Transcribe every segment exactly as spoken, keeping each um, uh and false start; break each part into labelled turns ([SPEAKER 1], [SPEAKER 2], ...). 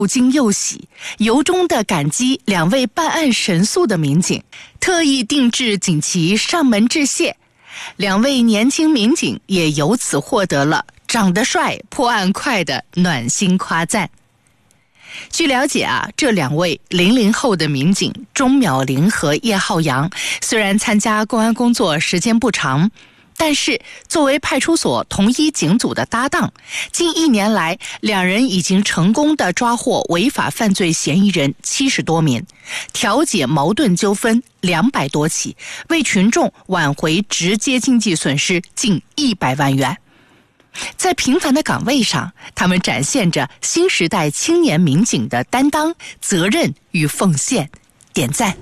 [SPEAKER 1] 又惊又喜，由衷地感激两位办案神速的民警，特意定制锦旗上门致谢。两位年轻民警也由此获得了长得帅、破案快的暖心夸赞。据了解啊，这两位零零后的民警钟淼玲和叶浩洋，虽然参加公安工作时间不长，但是作为派出所同一警组的搭档，近一年来，两人已经成功地抓获违法犯罪嫌疑人七十多名，调解矛盾纠纷两百多起，为群众挽回直接经济损失近一百万元。在平凡的岗位上，他们展现着新时代青年民警的担当、责任与奉献。点赞。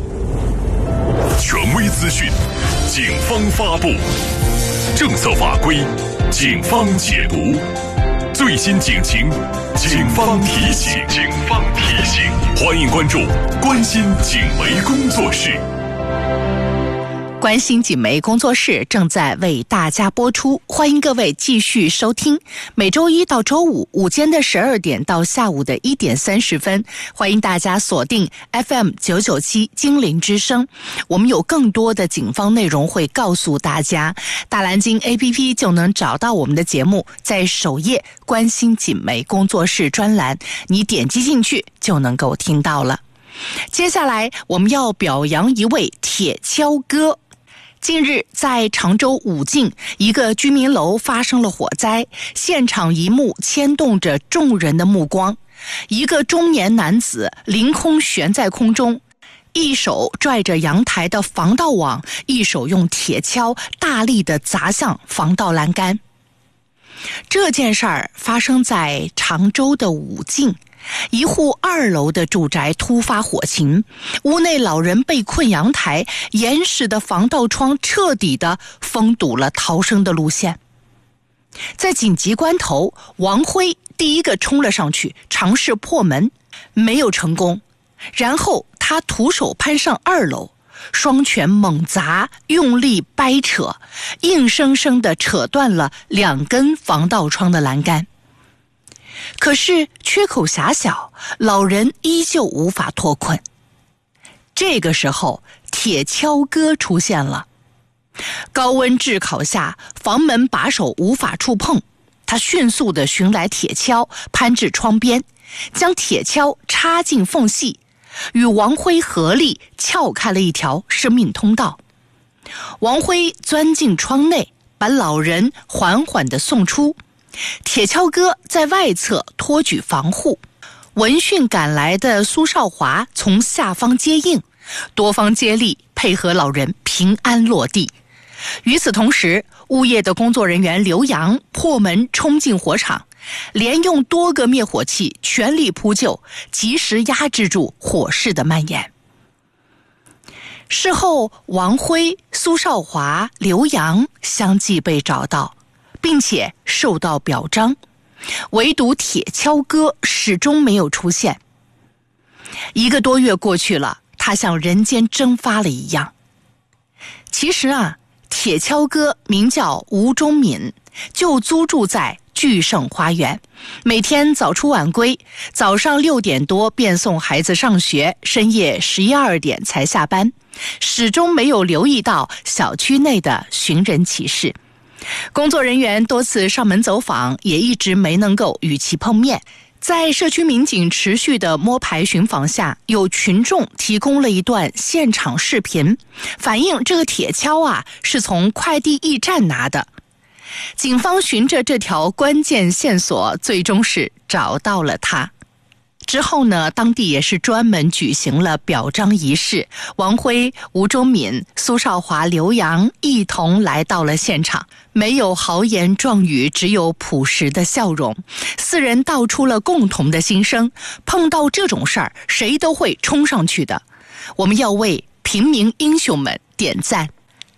[SPEAKER 2] 权威资讯，警方发布；政策法规，警方解读；最新警情，警方提醒。警方提醒，欢迎关注关心警媒工作室。
[SPEAKER 1] 关心警媒工作室正在为大家播出，欢迎各位继续收听。每周一到周五午间的十二点到下午的一点三十分，欢迎大家锁定 F M 九九七精灵之声。我们有更多的警方内容会告诉大家，大蓝鲸 A P P 就能找到我们的节目，在首页关心警媒工作室专栏，你点击进去就能够听到了。接下来我们要表扬一位铁锹哥。近日，在常州武进一个居民楼发生了火灾，现场一幕牵动着众人的目光。一个中年男子凌空悬在空中，一手拽着阳台的防盗网，一手用铁锹大力地砸向防盗栏杆。这件事儿发生在常州的武进。一户二楼的住宅突发火情，屋内老人被困阳台，严实的防盗窗彻底地封堵了逃生的路线。在紧急关头，王辉第一个冲了上去，尝试破门，没有成功。然后他徒手攀上二楼，双拳猛砸，用力掰扯，硬生生地扯断了两根防盗窗的栏杆。可是缺口狭小，老人依旧无法脱困。这个时候，铁锹哥出现了。高温炙烤下，房门把手无法触碰，他迅速地寻来铁锹，攀至窗边，将铁锹插进缝隙，与王辉合力撬开了一条生命通道。王辉钻进窗内，把老人缓缓地送出。铁锹哥在外侧托举防护，闻讯赶来的苏少华从下方接应，多方接力配合老人平安落地。与此同时，物业的工作人员刘洋破门冲进火场，连用多个灭火器全力扑救，及时压制住火势的蔓延。事后，王辉、苏少华、刘洋相继被找到，并且受到表彰，唯独铁锹哥始终没有出现。一个多月过去了，他像人间蒸发了一样。其实啊，铁锹哥名叫吴忠敏，就租住在聚盛花园，每天早出晚归，早上六点多便送孩子上学，深夜十一二点才下班，始终没有留意到小区内的寻人启事。工作人员多次上门走访，也一直没能够与其碰面。在社区民警持续的摸排寻访下，有群众提供了一段现场视频，反映这个铁锹啊是从快递驿站拿的。警方循着这条关键线索，最终是找到了他。之后呢，当地也是专门举行了表彰仪式，王辉、吴忠敏、苏少华、刘洋一同来到了现场，没有豪言壮语，只有朴实的笑容。四人道出了共同的心声，碰到这种事儿，谁都会冲上去的。我们要为平民英雄们点赞。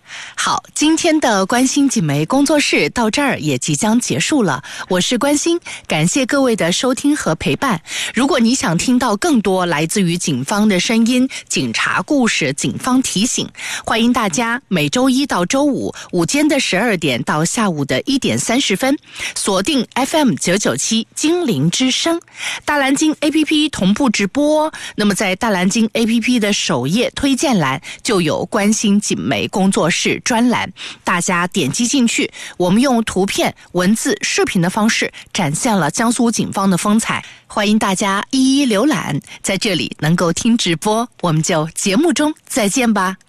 [SPEAKER 1] 好，今天的关心锦媒工作室到这儿也即将结束了。我是关心，感谢各位的收听和陪伴。如果你想听到更多来自于警方的声音、警察故事、警方提醒，欢迎大家每周一到周五午间的十二点到下午的一点三十分，锁定 F M 九九七精灵之声，大蓝鲸 A P P 同步直播。那么在大蓝鲸 A P P 的首页推荐栏就有关心锦媒工作室专栏，大家点击进去，我们用图片、文字、视频的方式展现了江苏警方的风采，欢迎大家一一浏览。在这里能够听直播，我们就节目中再见吧。